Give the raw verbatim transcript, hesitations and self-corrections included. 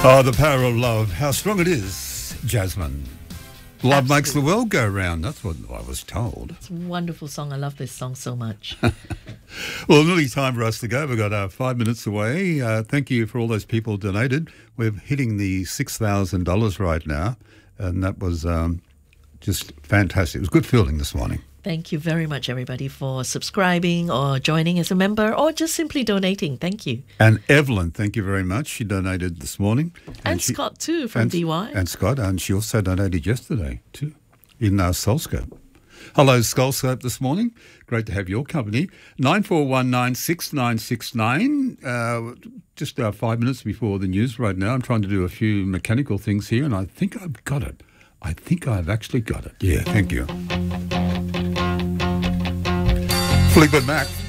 Oh, the power of love. How strong it is, Jasmine. Love Absolutely. makes the world go round. That's what I was told. It's a wonderful song. I love this song so much. Well, nearly time for us to go. We've got uh, five minutes away. Uh, thank you for all those people who donated. We're hitting the six thousand dollars right now, and that was um, just fantastic. It was good feeling this morning. Thank you very much, everybody, for subscribing or joining as a member or just simply donating. Thank you. And Evelyn, thank you very much. She donated this morning. And, she, Scott, too, from and, D Y. And Scott, and she also donated yesterday, too, in our Soulscope. Hello, Soulscope this morning. Great to have your company. nine four one nine six nine six nine. Uh, just uh, five minutes before the news right now. I'm trying to do a few mechanical things here, and I think I've got it. I think I've actually got it. Yeah, thank you. Fleetwood Mac.